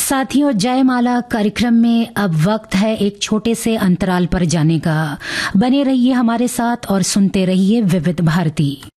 साथियों, जयमाला कार्यक्रम में अब वक्त है एक छोटे से अंतराल पर जाने का। बने रहिए हमारे साथ और सुनते रहिए विविध भारती।